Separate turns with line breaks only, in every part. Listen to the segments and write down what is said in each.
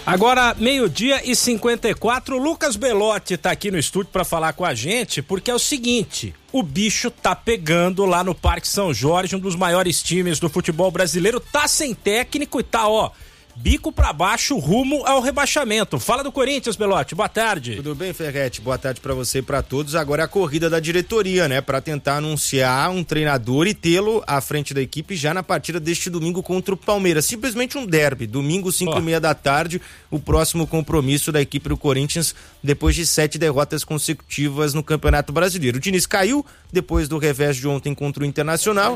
Agora, 12h54, o Lucas Belotti tá aqui no estúdio para falar com a gente, porque é o seguinte, o bicho tá pegando lá no Parque São Jorge, um dos maiores times do futebol brasileiro, tá sem técnico e tá, bico pra baixo, rumo ao rebaixamento. Fala do Corinthians, Belotti, boa tarde.
Tudo bem, Ferretti? Boa tarde pra você e pra todos. Agora é a corrida da diretoria, né? Pra tentar anunciar um treinador e tê-lo à frente da equipe já na partida deste domingo contra o Palmeiras. Simplesmente um derby, domingo 5h30 da tarde, o próximo compromisso da equipe do Corinthians depois de 7 derrotas consecutivas no Campeonato Brasileiro. O Diniz caiu depois do revés de ontem contra o Internacional.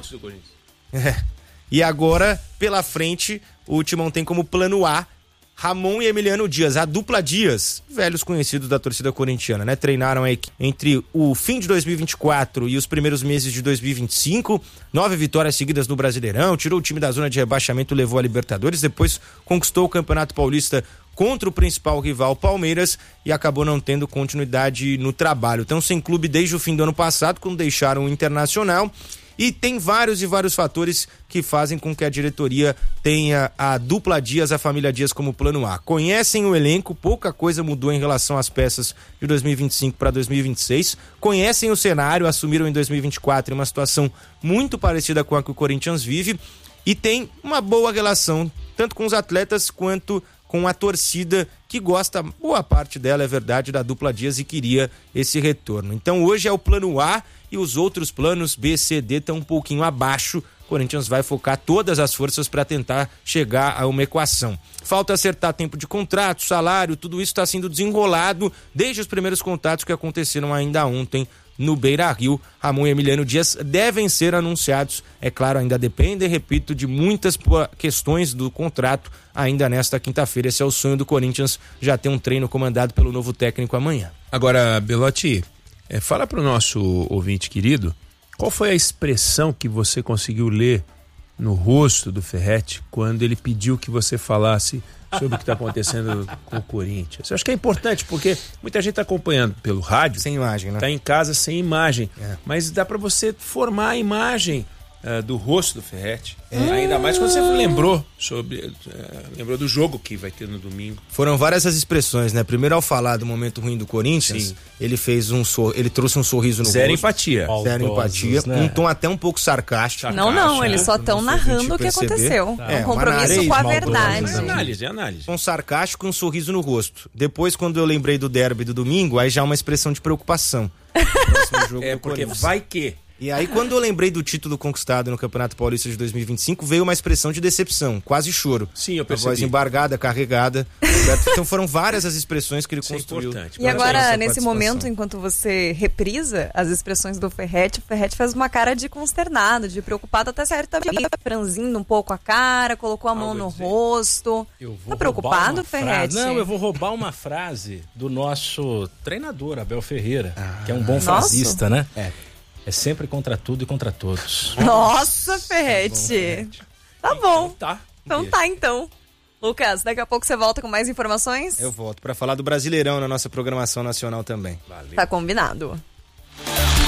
E agora, pela frente, o Timão tem como plano A Ramon e Emiliano Dias, a dupla Dias, velhos conhecidos da torcida corintiana, né? Treinaram aí entre o fim de 2024 e os primeiros meses de 2025, 9 vitórias seguidas no Brasileirão, tirou o time da zona de rebaixamento, levou a Libertadores, depois conquistou o Campeonato Paulista contra o principal rival Palmeiras e acabou não tendo continuidade no trabalho. Então sem clube desde o fim do ano passado, quando deixaram o Internacional. E tem vários fatores que fazem com que a diretoria tenha a dupla Dias, a família Dias como plano A. Conhecem o elenco, pouca coisa mudou em relação às peças de 2025 para 2026. Conhecem o cenário, assumiram em 2024 uma situação muito parecida com a que o Corinthians vive e tem uma boa relação, tanto com os atletas quanto com a torcida, que gosta, boa parte dela, é verdade, da dupla Dias e queria esse retorno. Então hoje é o plano A e os outros planos B, C, D estão um pouquinho abaixo. O Corinthians vai focar todas as forças para tentar chegar a uma equação. Falta acertar tempo de contrato, salário, tudo isso está sendo desenrolado desde os primeiros contatos que aconteceram ainda ontem no Beira-Rio. Ramon e Emiliano Dias devem ser anunciados, é claro, ainda dependem, repito, de muitas questões do contrato ainda nesta quinta-feira. Esse é o sonho do Corinthians, já ter um treino comandado pelo novo técnico amanhã.
Agora, Belotti, fala para o nosso ouvinte querido, qual foi a expressão que você conseguiu ler no rosto do Ferretti quando ele pediu que você falasse sobre o que está acontecendo com o Corinthians? Eu acho que é importante, porque muita gente está acompanhando pelo rádio.
Sem imagem, né?
Está em casa sem imagem. Mas dá para você formar a imagem do rosto do Ferretti. Ainda mais quando você lembrou do jogo que vai ter no domingo.
Foram várias as expressões, né? Primeiro, ao falar do momento ruim do Corinthians, ele fez ele trouxe um sorriso no
Zero
rosto.
Empatia.
Zero empatia. Né? Um tom até um pouco sarcástico.
Não, eles só estão narrando o que aconteceu. Um compromisso com a verdade.
Análise.
Um sarcástico e um sorriso no rosto. Depois, quando eu lembrei do derby do domingo, aí já uma expressão de preocupação. Próximo jogo do
porque
Corinthians.
vai que...
E aí, quando eu lembrei do título conquistado no Campeonato Paulista de 2025, veio uma expressão de decepção, quase choro.
Sim, eu percebi.
A voz embargada, carregada. Então foram várias as expressões que ele construiu.
E agora, nesse momento, enquanto você reprisa as expressões do Ferretti, o Ferretti faz uma cara de consternado, de preocupado, até certo, franzindo um pouco a cara, colocou a mão no rosto. Tá preocupado, Ferretti?
Não, eu vou roubar uma frase do nosso treinador, Abel Ferreira, que é um bom frasista, né? É sempre contra tudo e contra todos.
Nossa, Ferretti. Tá bom. Então tá, então. Lucas, daqui a pouco você volta com mais informações?
Eu volto para falar do Brasileirão na nossa programação nacional também.
Valeu. Tá combinado.